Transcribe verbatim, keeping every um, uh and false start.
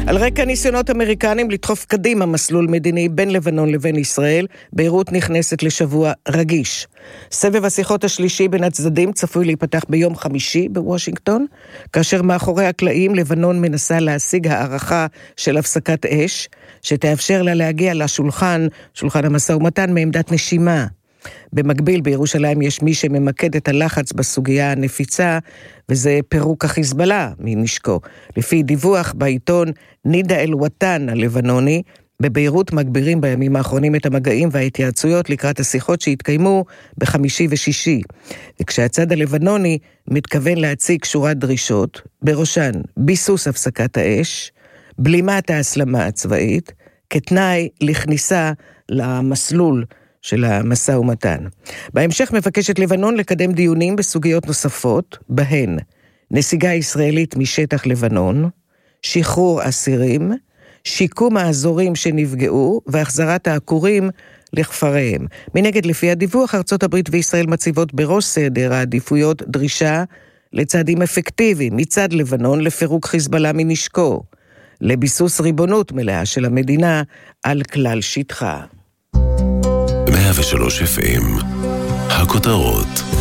על רקע ניסיונות אמריקנים לדחוף קדימה מסלול מדיני בין לבנון לבין ישראל, ביירות נכנסת לשבוע רגיש. סבב השיחות השלישי בין הצדדים צפוי להיפתח ביום חמישי בוושינגטון, כאשר מאחורי הקלעים לבנון מנסה להשיג הערכה של הפסקת אש, שתאפשר לה להגיע לשולחן, שולחן המשא ומתן מעמדת נשימה. במקביל בירושלים יש מי שממקד את הלחץ בסוגיה הנפיצה, וזה פירוק החיזבאללה מנשקו. לפי דיווח בעיתון נידה אל-וטן הלבנוני, בביירות מגבירים בימים האחרונים את המגעים וההתייעצויות לקראת השיחות שהתקיימו בחמישי ושישי. וכשהצד הלבנוני מתכוון להציג שורת דרישות, בראשן ביסוס הפסקת האש, בלימת ההסלמה הצבאית, כתנאי לכניסה למסלול של המשא ומתן. בהמשך מבקשת לבנון לקדם דיונים בסוגיות נוספות, בהן נסיגה ישראלית משטח לבנון, שחרור אסירים, שיקום האזורים שנפגעו והחזרת העקורים לכפריהם. מנגד, לפי הדיווח, ארצות הברית וישראל מציבות בראש סדר העדיפויות דרישה לצעדים אפקטיביים מצד לבנון לפירוק חיזבאללה מנשקו, לביסוס ריבונות מלאה של המדינה על כלל שטחה. מאה ושלוש אף אם, הכותרות.